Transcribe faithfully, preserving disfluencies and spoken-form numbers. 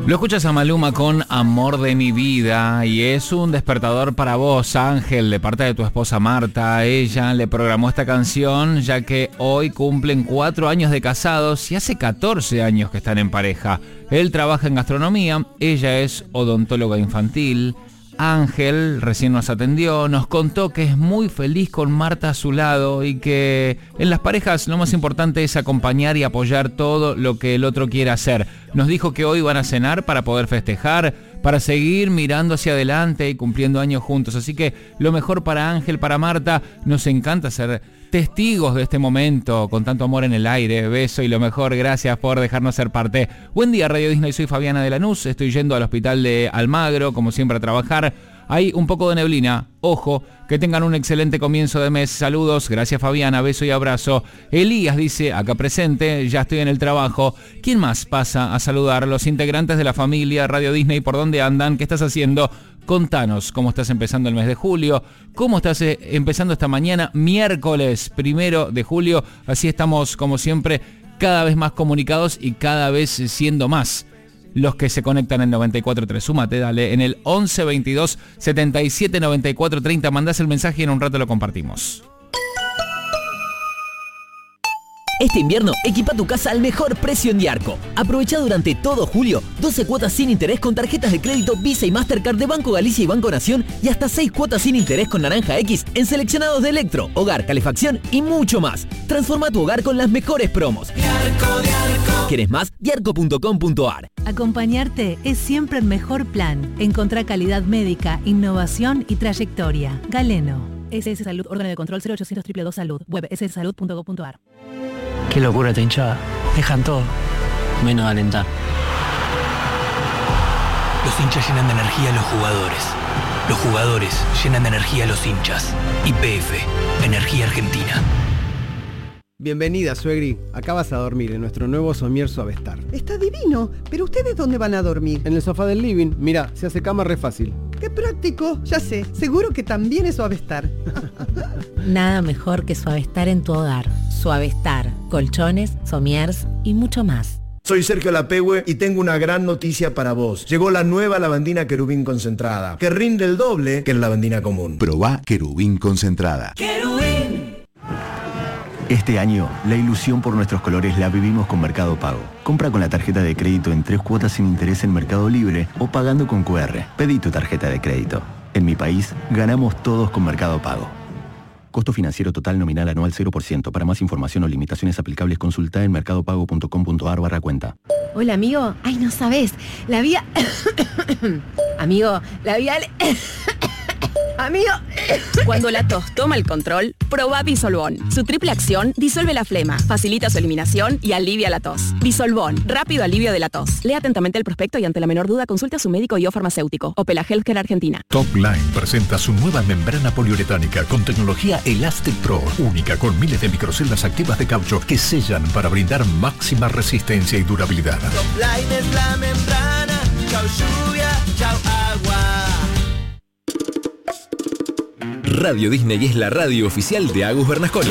Lo escuchas a Maluma con Amor de mi vida y es un despertador para vos, Ángel, de parte de tu esposa Marta. Ella le programó esta canción ya que hoy cumplen cuatro años de casados y hace catorce años que están en pareja. Él trabaja en gastronomía, ella es odontóloga infantil. Ángel recién nos atendió, nos contó que es muy feliz con Marta a su lado y que en las parejas lo más importante es acompañar y apoyar todo lo que el otro quiera hacer. Nos dijo que hoy van a cenar para poder festejar, para seguir mirando hacia adelante y cumpliendo años juntos. Así que lo mejor para Ángel, para Marta, nos encanta ser testigos de este momento con tanto amor en el aire. Beso y lo mejor, gracias por dejarnos ser parte. Buen día, Radio Disney, soy Fabiana de Lanús, estoy yendo al hospital de Almagro, como siempre, a trabajar. Hay un poco de neblina, ojo, que tengan un excelente comienzo de mes. Saludos, gracias Fabiana, beso y abrazo. Elías dice, acá presente, ya estoy en el trabajo. ¿Quién más pasa a saludar? Los integrantes de la familia Radio Disney, ¿por dónde andan? ¿Qué estás haciendo? Contanos cómo estás empezando el mes de julio, cómo estás eh, empezando esta mañana, miércoles primero de julio. Así estamos, como siempre, cada vez más comunicados y cada vez siendo más los que se conectan en noventa y cuatro punto tres. Súmate, dale, en el once veintidós setenta y siete noventa y cuatro treinta, mandás el mensaje y en un rato lo compartimos. Este invierno, equipa tu casa al mejor precio en Diarco. Aprovecha durante todo julio doce cuotas sin interés con tarjetas de crédito Visa y Mastercard de Banco Galicia y Banco Nación y hasta seis cuotas sin interés con Naranja X en seleccionados de electro, hogar, calefacción y mucho más. Transforma tu hogar con las mejores promos. Diarco, Diarco. ¿Quieres más? diarco punto com punto ar. Acompañarte es siempre el mejor plan. Encontrá calidad médica, innovación y trayectoria. Galeno. S S Salud, órgano de control cero ochocientos dos dos dos Salud. Web ese ese salud punto com punto ar. Qué locura esta hinchada. Dejan todo, menos alentar. Los hinchas llenan de energía a los jugadores. Los jugadores llenan de energía a los hinchas. Y P F, Energía Argentina. Bienvenida, suegri. Acá vas a dormir en nuestro nuevo somier Suavestar. Está divino, pero ¿ustedes dónde van a dormir? En el sofá del living. Mira, se hace cama re fácil. ¡Qué práctico! Ya sé, seguro que también es Suavestar. Nada mejor que Suavestar en tu hogar. Suavestar, colchones, somiers y mucho más. Soy Sergio Lapehue y tengo una gran noticia para vos. Llegó la nueva lavandina Querubín concentrada, que rinde el doble que la lavandina común. Probá Querubín concentrada. ¡Querubín! Este año, la ilusión por nuestros colores la vivimos con Mercado Pago. Compra con la tarjeta de crédito en tres cuotas sin interés en Mercado Libre o pagando con cu erre. Pedí tu tarjeta de crédito. En mi país, ganamos todos con Mercado Pago. Costo financiero total nominal anual cero por ciento. Para más información o limitaciones aplicables, consulta en mercadopago punto com punto ar barra cuenta. Hola, amigo. Ay, no sabes. La vía... amigo, la vía... Amigo. Cuando la tos toma el control, probá Bisolbón. Su triple acción disuelve la flema, facilita su eliminación y alivia la tos. Bisolbón, rápido alivio de la tos. Lea atentamente el prospecto y ante la menor duda consulte a su médico y o farmacéutico. Opela Healthcare Argentina. Topline presenta su nueva membrana poliuretánica con tecnología Elastic Pro, única con miles de microceldas activas de caucho que sellan para brindar máxima resistencia y durabilidad. Topline es la membrana, chau lluvia, chau agua. Radio Disney es la radio oficial de Agus Bernasconi.